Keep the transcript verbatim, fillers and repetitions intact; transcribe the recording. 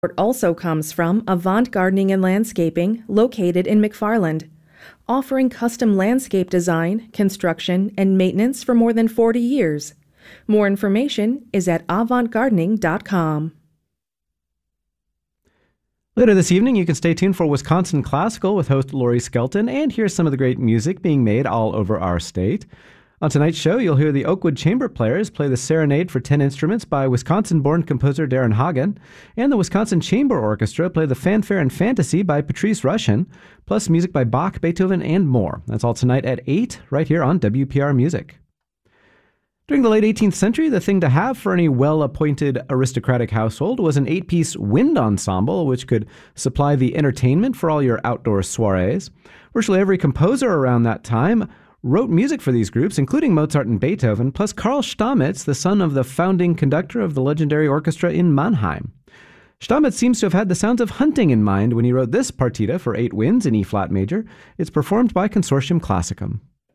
Support also comes from Avant Gardening and Landscaping, located in McFarland, offering custom landscape design, construction, and maintenance for more than forty years. More information is at avant gardening dot com. Later this evening, you can stay tuned for Wisconsin Classical with host Lori Skelton and hear some of the great music being made all over our state. On tonight's show, you'll hear the Oakwood Chamber Players play the Serenade for ten instruments by Wisconsin-born composer Darren Hagen, and the Wisconsin Chamber Orchestra play the Fanfare and Fantasy by Patrice Rushen, plus music by Bach, Beethoven, and more. That's all tonight at eight, right here on W P R Music. During the late eighteenth century, the thing to have for any well-appointed aristocratic household was an eight-piece wind ensemble, which could supply the entertainment for all your outdoor soirees. Virtually every composer around that time wrote music for these groups, including Mozart and Beethoven, plus Karl Stamitz, the son of the founding conductor of the legendary orchestra in Mannheim. Stamitz seems to have had the sounds of hunting in mind when he wrote this partita for eight winds in E-flat major. It's performed by Consortium Classicum.